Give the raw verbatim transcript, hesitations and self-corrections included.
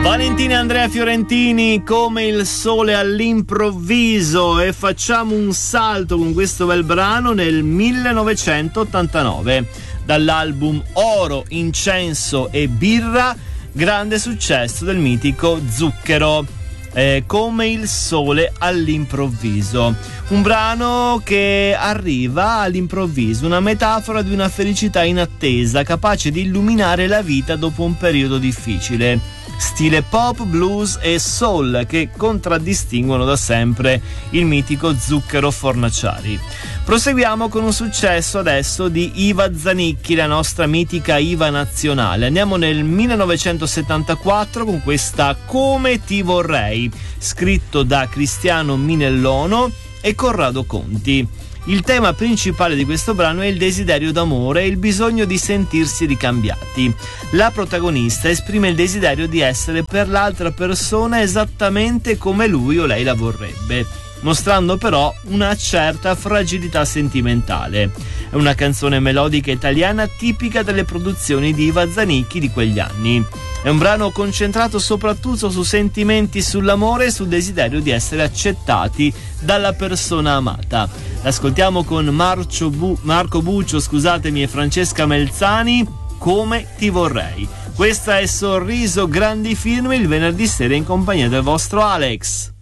Valentina e Andrea Fiorentini, Come il sole all'improvviso, e facciamo un salto con questo bel brano nel millenovecentottantanove dall'album Oro, Incenso e Birra, grande successo del mitico Zucchero. Eh, Come il sole all'improvviso, un brano che arriva all'improvviso, una metafora di una felicità inattesa capace di illuminare la vita dopo un periodo difficile. Stile pop, blues e soul che contraddistinguono da sempre il mitico Zucchero Fornaciari. Proseguiamo con un successo adesso di Iva Zanicchi, la nostra mitica Iva nazionale. Andiamo nel millenovecentosettantaquattro con questa Come ti vorrei, scritto da Cristiano Minellono e Corrado Conti. Il tema principale di questo brano è il desiderio d'amore e il bisogno di sentirsi ricambiati. La protagonista esprime il desiderio di essere per l'altra persona esattamente come lui o lei la vorrebbe, mostrando però una certa fragilità sentimentale. È una canzone melodica italiana tipica delle produzioni di Iva Zanicchi di quegli anni. È un brano concentrato soprattutto su sentimenti, sull'amore e sul desiderio di essere accettati dalla persona amata. L'ascoltiamo con Marcio Bu- Marco Buccio, scusatemi, e Francesca Melzani, Come ti vorrei. Questa è Sorriso Grandi Film, il venerdì sera in compagnia del vostro Alex.